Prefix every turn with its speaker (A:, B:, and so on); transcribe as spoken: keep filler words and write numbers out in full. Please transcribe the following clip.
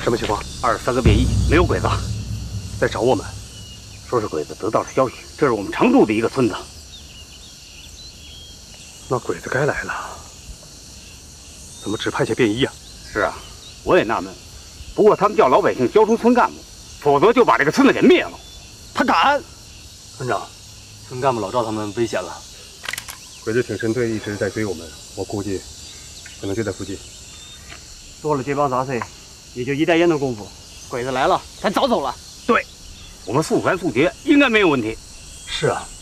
A: 什么情况？
B: 二十三个便衣，没有鬼子，
A: 在找我们。
B: 说是鬼子得到了消息，这是我们常住的一个村子。
A: 那鬼子该来了，怎么只派些便衣啊？
B: 是啊，我也纳闷。不过他们叫老百姓交出村干部，否则就把这个村子给灭了。
C: 他敢！
D: 村长，村干部老赵他们危险了。
A: 鬼子挺身队一直在追我们，我估计可能就在附近。
C: 多了这帮杂碎，也就一袋烟的功夫，鬼子来了，咱早走了。
B: 对，我们速战速决，应该没有问题。
D: 是啊，